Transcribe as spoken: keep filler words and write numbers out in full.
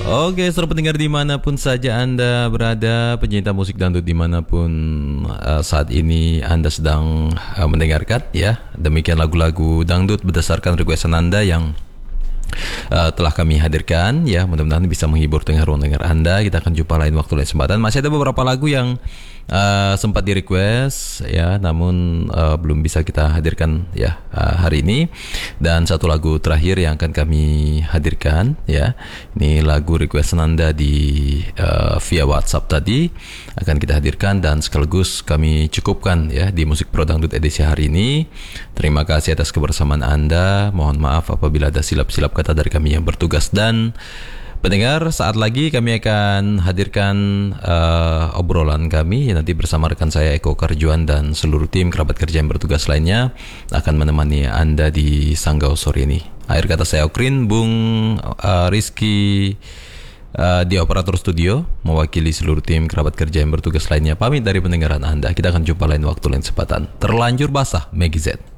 Oke, seluruh pendengar dimanapun saja Anda berada, pencinta musik dangdut dimanapun uh, saat ini Anda sedang uh, mendengarkan ya. Demikian lagu-lagu dangdut berdasarkan requestan Anda yang Uh, telah kami hadirkan ya, mudah-mudahan bisa menghibur tengah ruang dengar Anda. Kita akan jumpa lain waktu lain kesempatan. Masih ada beberapa lagu yang uh, sempat di request ya, namun uh, belum bisa kita hadirkan ya uh, hari ini. Dan satu lagu terakhir yang akan kami hadirkan ya, ini lagu requestan Anda di uh, via WhatsApp tadi akan kita hadirkan dan sekaligus kami cukupkan ya di Musik Pro Dangdut edisi hari ini. Terima kasih atas kebersamaan Anda. Mohon maaf apabila ada silap-silap kata dari kami yang bertugas, dan pendengar, saat lagi kami akan hadirkan uh, obrolan kami yang nanti bersama rekan saya Eko Karjuan dan seluruh tim kerabat kerja yang bertugas lainnya akan menemani Anda di Sanggau sore ini. Akhir kata saya Okrin, Bung uh, Rizky uh, di operator studio mewakili seluruh tim kerabat kerja yang bertugas lainnya pamit dari pendengaran Anda. Kita akan jumpa lain waktu lain kesempatan. Terlanjur basah Meggy Z.